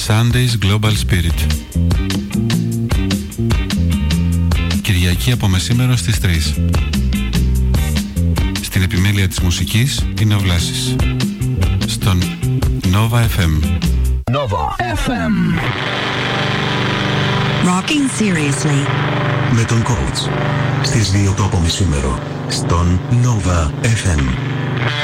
Sunday's Global Spirit. Κυριακή από μεσήμερο στις 3. Στην επιμέλεια της μουσικής είναι ο Βλάσης. Στον Nova FM. Nova FM. Rocking seriously. Με τον coach. Στις 2 το απομεσήμερο. Στον Nova FM.